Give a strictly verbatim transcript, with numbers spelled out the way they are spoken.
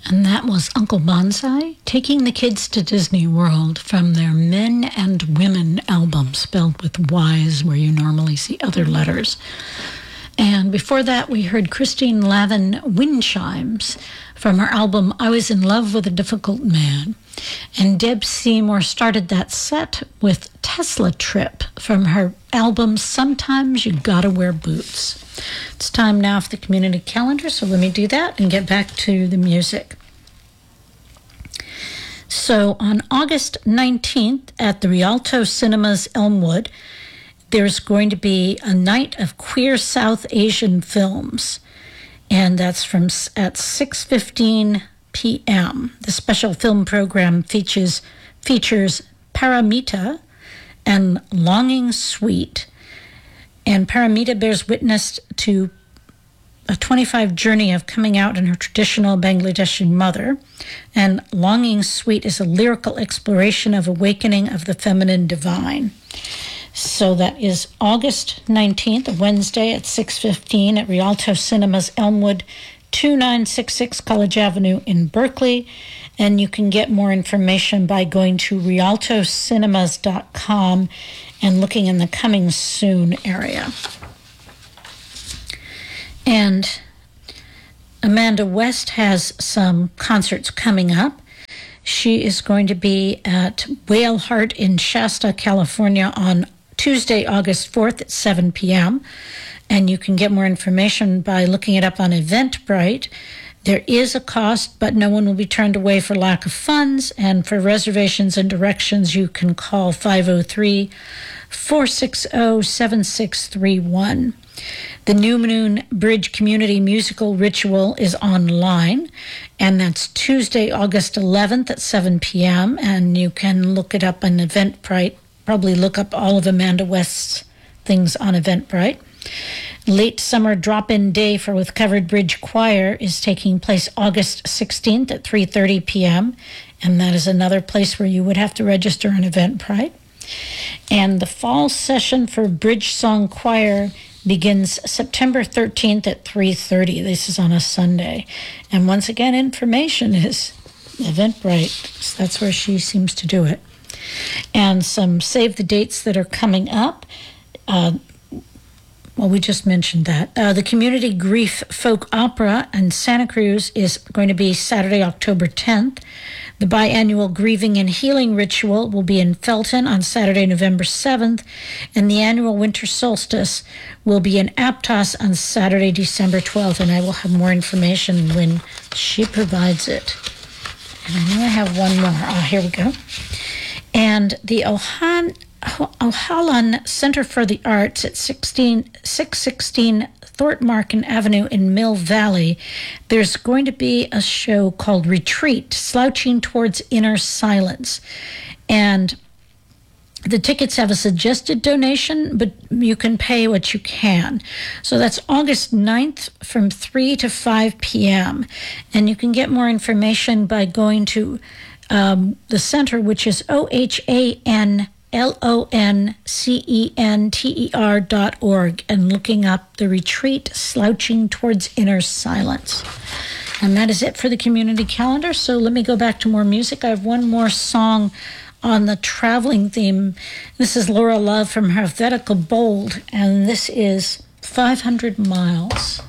And that was Uncle Bonsai taking the kids to Disney World from their Men and Women album, spelled with Y's where you normally see other letters. And before that, we heard Christine Lavin Wind Chimes from her album I Was in Love with a Difficult Man. And Deb Seymour started that set with Tesla Trip from her album Sometimes You Gotta Wear Boots. It's time now for the community calendar, so let me do that and get back to the music. So on August nineteenth at the Rialto Cinemas Elmwood, there's going to be a night of queer South Asian films, and that's from at six fifteen p.m. The special film program features features Paramita and Longing Sweet. And Paramita bears witness to a twenty-five journey of coming out in her traditional Bangladeshi mother. And Longing Sweet is a lyrical exploration of awakening of the feminine divine. So that is August nineteenth, a Wednesday at six fifteen at Rialto Cinemas Elmwood, two nine six six College Avenue in Berkeley. And you can get more information by going to rialto cinemas dot com and looking in the Coming Soon area. And Amanda West has some concerts coming up. She is going to be at Whale Heart in Shasta, California on Tuesday, August fourth at seven p.m. And you can get more information by looking it up on Eventbrite. There is a cost, but no one will be turned away for lack of funds. And for reservations and directions, you can call five oh three, four six zero, seven six three one. The New Moon Bridge Community Musical Ritual is online, and that's Tuesday, August eleventh at seven p.m. And you can look it up on Eventbrite. Probably look up all of Amanda West's things on Eventbrite. Late Summer Drop-In Day for With Covered Bridge Choir is taking place August sixteenth at three thirty p.m., and that is another place where you would have to register on Eventbrite. And the fall session for Bridge Song Choir begins September thirteenth at three thirty. This is on a Sunday. And once again, information is Eventbrite. So that's where she seems to do it. And some save the dates that are coming up. Uh, Well, we just mentioned that. Uh, the Community Grief Folk Opera in Santa Cruz is going to be Saturday, October tenth. The biannual Grieving and Healing Ritual will be in Felton on Saturday, November seventh. And the annual Winter Solstice will be in Aptos on Saturday, December twelfth. And I will have more information when she provides it. And I know I have one more. Oh, here we go. And the Ohan... Ohalan Center for the Arts at six sixteen Thorntmarken Avenue in Mill Valley, there's going to be a show called Retreat, Slouching Towards Inner Silence. And the tickets have a suggested donation, but you can pay what you can. So that's August ninth from three to five p.m. And you can get more information by going to um, the center, which is O H A N L O N C E N T E R dot org, and looking up the Retreat, Slouching Towards Inner Silence. And that is it for the community calendar. So let me go back to more music. I have one more song on the traveling theme. This is Laura Love from Helvetica Bold, and this is five hundred miles.